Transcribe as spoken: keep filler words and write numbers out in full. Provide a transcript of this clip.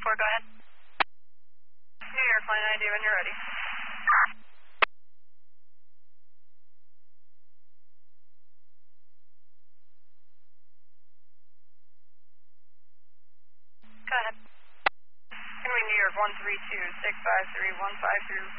four, go ahead. New York, line I D when you're ready. Go ahead. New York, one three two, six five three, one five three.